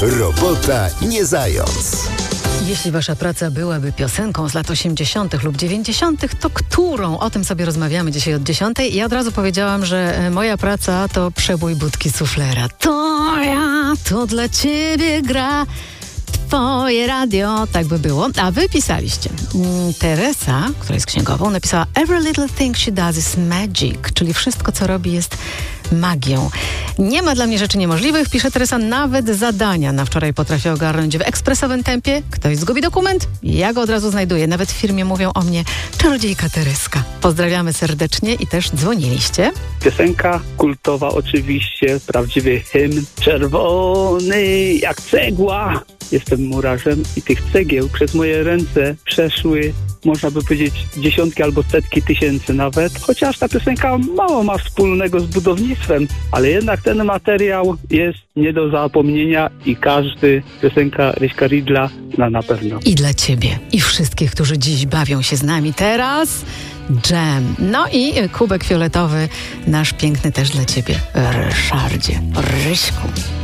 Robota nie zając. Jeśli wasza praca byłaby piosenką z lat 80. lub 90., to którą? O tym sobie rozmawiamy dzisiaj od 10. Ja od razu powiedziałam, że moja praca to przebój budki suflera. To dla ciebie gra twoje radio. Tak by było. A wy pisaliście. Teresa, która jest księgową, napisała Every little thing she does is magic, czyli wszystko, co robi, jest magią. Nie ma dla mnie rzeczy niemożliwych, pisze Teresa, nawet zadania na wczoraj potrafię ogarnąć w ekspresowym tempie. Ktoś zgubi dokument? Ja go od razu znajduję. Nawet w firmie mówią o mnie czarodziejka Tereska. Pozdrawiamy serdecznie i też dzwoniliście. Piosenka kultowa oczywiście, prawdziwy hymn. Czerwony jak cegła. Jestem murarzem i tych cegieł przez moje ręce przeszły, można by powiedzieć, dziesiątki albo setki tysięcy nawet. Chociaż ta piosenka mało ma wspólnego z budownictwem, ale jednak ten materiał jest nie do zapomnienia i każdy piosenka Ryśka Ridla zna na pewno. I dla ciebie, i wszystkich, którzy dziś bawią się z nami teraz. Jam. No i kubek fioletowy, nasz piękny też dla ciebie, Ryszardzie, Ryśku.